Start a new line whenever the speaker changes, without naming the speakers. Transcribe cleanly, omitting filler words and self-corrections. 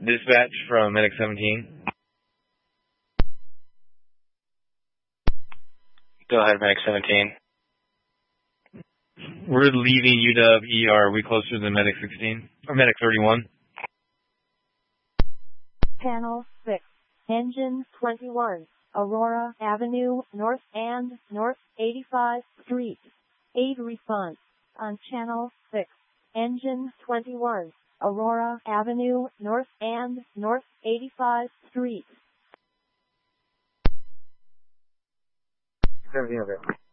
Dispatch from Medic 17.
Go ahead, Medic 17.
We're leaving UW ER. Are we closer than Medic 16? Or Medic 31?
Panel 6, Engine 21, Aurora Avenue North and North 85th Street. Aid response on Channel 6, Engine 21, Aurora Avenue North and North 85th Street.
17, okay.